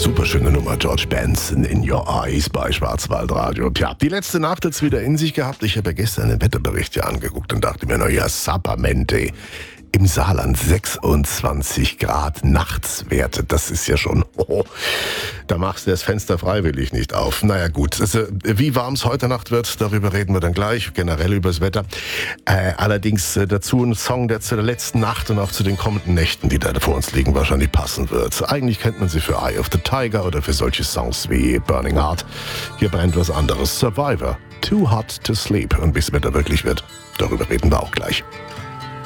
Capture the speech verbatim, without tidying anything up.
Superschöne Nummer, George Benson, In Your Eyes bei Schwarzwaldradio. Tja, die letzte Nacht hat's wieder in sich gehabt. Ich habe ja gestern den Wetterbericht ja angeguckt und dachte mir, naja, Sappermente. Im Saarland sechsundzwanzig Grad Nachtswerte, das ist ja schon, oh, da machst du das Fenster freiwillig nicht auf. Naja gut, also, wie warm es heute Nacht wird, darüber reden wir dann gleich, generell übers Wetter. Äh, allerdings äh, dazu ein Song, der zu der letzten Nacht und auch zu den kommenden Nächten, die da vor uns liegen, wahrscheinlich passen wird. Eigentlich kennt man sie für Eye of the Tiger oder für solche Songs wie Burning Heart. Hier brennt was anderes, Survivor, Too Hot to Sleep. Und wie es Wetter wirklich wird, darüber reden wir auch gleich.